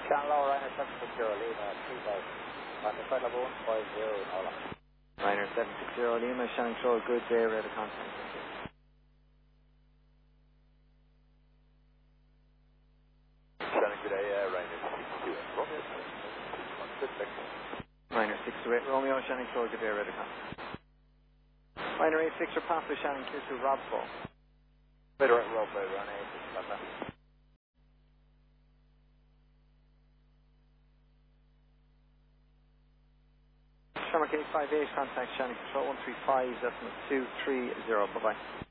Shannon Lower, Ryanair 760 Lima 3000. On the side level 150 Nola. Ryanair 760 Lima, Shannon Control, good day, radar contact. Shannon, good day, Ryanair 628 Romeo. Ryanair 628 Romeo, Shannon Control, good day, radar contact. Ryanair 86 for Papa, Shannon Q2 Robbo. Radar Robbo, Ryanair 86 Papa. Shamrock 858, contact Shannon Control 135, 230, bye-bye.